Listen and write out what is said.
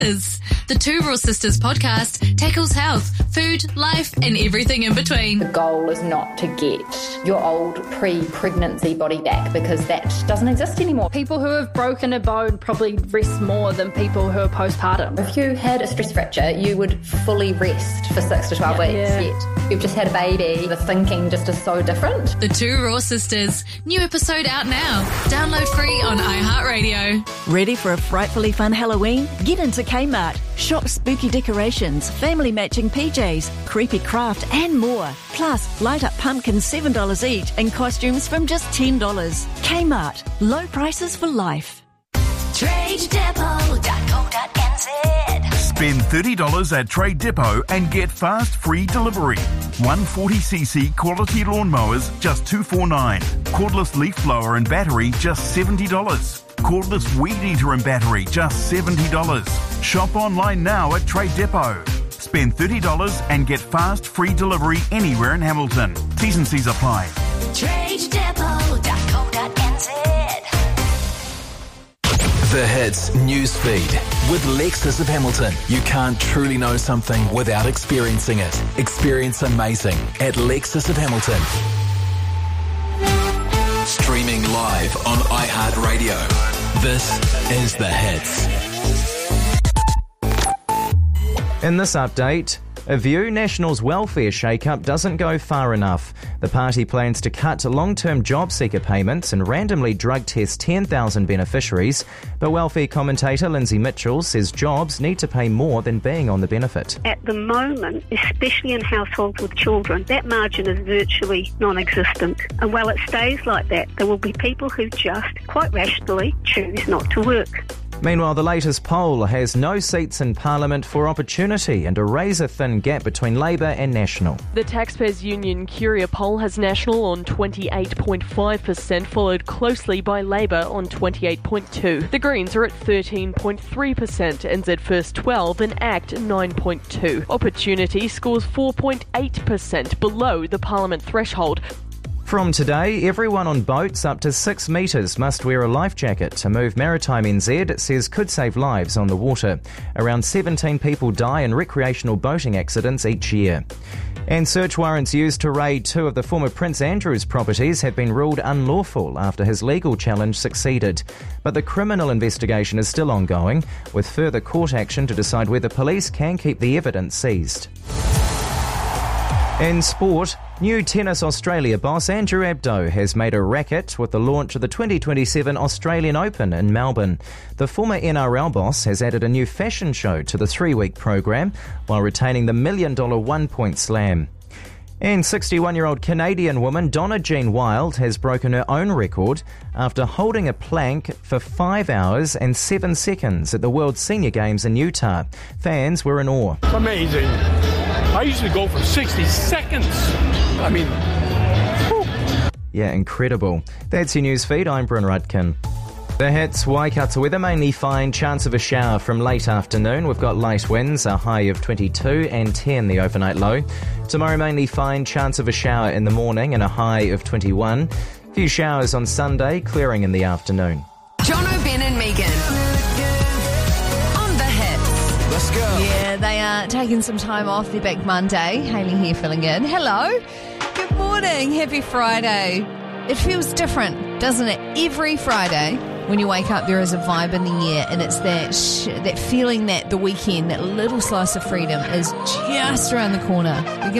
The Two Raw Sisters podcast tackles health, food, life, and everything in between. The goal is not to get your old pre-pregnancy body back, because that doesn't exist anymore. People who have broken a bone probably rest more than people who are postpartum. If you had a stress fracture, you would fully rest for 6 to 12 weeks. Yet you've just had a baby. The thinking just is so different. The Two Raw Sisters. New episode out now. Download free on iHeartRadio. Ready for a frightfully fun Halloween? Get into Kmart. Shop spooky decorations, family matching PJs, creepy craft and more. Plus, light up pumpkins $7 each and costumes from just $10. Kmart. Low prices for life. TradeDepot.co.nz. Spend $30 at Trade Depot and get fast free delivery. 140cc quality lawnmowers just $249. Cordless leaf blower and battery just $70. Cordless weed eater and battery just $70. Shop online now at Trade Depot. Spend $30 and get fast free delivery anywhere in Hamilton. T's and C's apply. TradeDepot.co.nz. The Hits News Feed with Lexus of Hamilton. You can't truly know something without experiencing it. Experience amazing at Lexus of Hamilton. Streaming live on iHeartRadio. This is The Hits. In this update, A View National's welfare shake-up doesn't go far enough. The party plans to cut long-term job seeker payments and randomly drug test 10,000 beneficiaries, but welfare commentator Lindsay Mitchell says jobs need to pay more than being on the benefit. At the moment, especially in households with children, that margin is virtually non-existent. And while it stays like that, there will be people who just, quite rationally, choose not to work. Meanwhile, the latest poll has no seats in Parliament for Opportunity and a razor-thin gap between Labour and National. The Taxpayers Union Curia poll has National on 28.5%, followed closely by Labour on 28.2%. The Greens are at 13.3%, NZ First 12% and ACT 9.2%. Opportunity scores 4.8%, below the Parliament threshold. From today, everyone on boats up to 6 metres must wear a life jacket. A move Maritime NZ says could save lives on the water. Around 17 people die in recreational boating accidents each year. And search warrants used to raid 2 of the former Prince Andrew's properties have been ruled unlawful after his legal challenge succeeded. But the criminal investigation is still ongoing, with further court action to decide whether police can keep the evidence seized. In sport, new Tennis Australia boss Andrew Abdo has made a racket with the launch of the 2027 Australian Open in Melbourne. The former NRL boss has added a new fashion show to the 3-week program while retaining the $1 million one-point slam. And 61-year-old Canadian woman Donna Jean Wild has broken her own record after holding a plank for 5 hours and 7 seconds at the World Senior Games in Utah. Fans were in awe. Amazing. I usually go for 60 seconds. I mean, whew. Yeah, incredible. That's your news feed. I'm Bryn Rudkin. The Hits, Waikato weather, mainly fine, chance of a shower from late afternoon. We've got light winds, a high of 22 and 10 the overnight low. Tomorrow mainly fine, chance of a shower in the morning and a high of 21. Few showers on Sunday, clearing in the afternoon. Jono, Ben and Megan on The Hits. Let's go. Yeah, they are taking some time off. They're back Monday. Hayley here filling in. Hello. Good morning. Happy Friday. It feels different, doesn't it? Every Friday when you wake up, there is a vibe in the air, and it's that feeling that the weekend, that little slice of freedom is just around the corner. We're